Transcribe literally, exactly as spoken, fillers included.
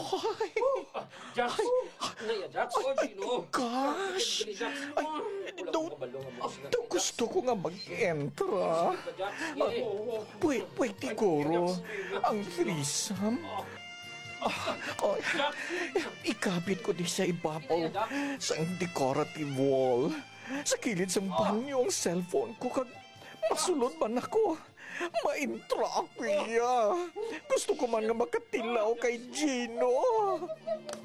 Ay, Jax! Naya, Jax! O, Gino! gosh! Dali, Jax! Ay, Wala daw, ko kabalo nga mo sila. daw gusto ko nga mag-entra. Jax! Ah, Sige! pwede, pwede guro. Ang threesome. Ah, oh, ikabit ko di sa ibabaw sa decorative wall. Sa kilid sa banyo ang cellphone ko kag masulod man ako. Maintro ako iya. Gusto ko man nga makatilaw kay Gino.